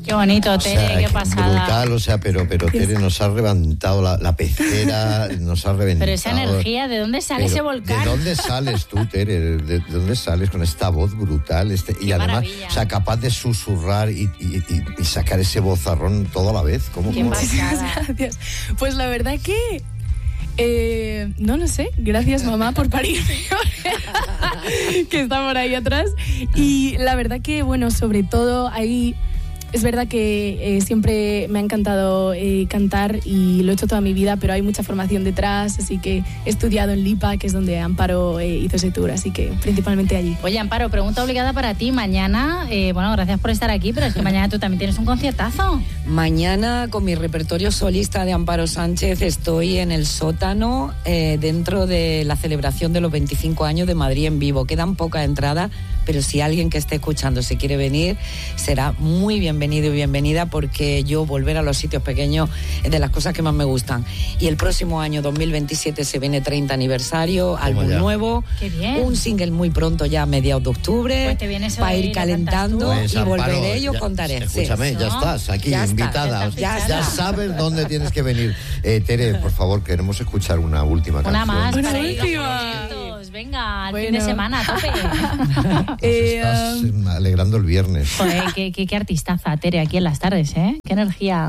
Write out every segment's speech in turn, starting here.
Qué bonito, Tere, o sea, qué pasada. Brutal, o sea, pero Tere nos ha levantado la pecera, nos ha reventado. Pero esa energía, ¿de dónde sale ese volcán? ¿De dónde sales tú, Tere? ¿De dónde sales con esta voz brutal? Y además, maravilla. o sea, capaz de susurrar y sacar ese vozarrón toda la vez. ¿Cómo? Muchísimas gracias. Pues la verdad que... no lo sé, gracias mamá por parirme, que está por ahí atrás. Y la verdad que, bueno, sobre todo ahí es verdad que siempre me ha encantado cantar y lo he hecho toda mi vida, pero hay mucha formación detrás, así que he estudiado en Lipa, que es donde Amparo hizo ese tour, así que principalmente allí. Oye, Amparo, pregunta obligada para ti. Mañana, bueno, gracias por estar aquí, pero es que mañana tú también tienes un conciertazo. Mañana, con mi repertorio solista de Amparo Sánchez, estoy en el sótano dentro de la celebración de los 25 años de Madrid en vivo. Quedan pocas entradas, pero si alguien que esté escuchando se quiere venir, será muy bienvenido y bienvenida, porque yo volver a los sitios pequeños es de las cosas que más me gustan. Y el próximo año, 2027, se viene 30 aniversario, álbum nuevo, un single muy pronto, ya a mediados de octubre, pues te vienes para ir calentando pues, y Amparo, volveré y os contaré. Escúchame, sí. ya estás aquí, ya invitada. Está, ya sabes dónde tienes que venir. Tere, por favor, queremos escuchar una última canción. Una más, una para ir última. Venga, al fin de semana, a tope. Nos estás alegrando el viernes. Joder, qué artistaza, Tere, aquí en las tardes, ¿eh? Qué energía.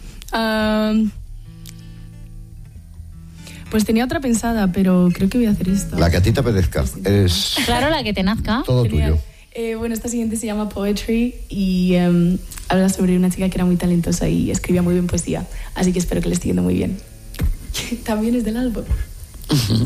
Pues tenía otra pensada, pero creo que voy a hacer esta. La que a ti te apetezca. Es Claro, la que te nazca. todo Genial. tuyo. Bueno, esta siguiente se llama Poetry y habla sobre una chica que era muy talentosa y escribía muy bien poesía. Así que espero que le esté yendo muy bien. También es del álbum.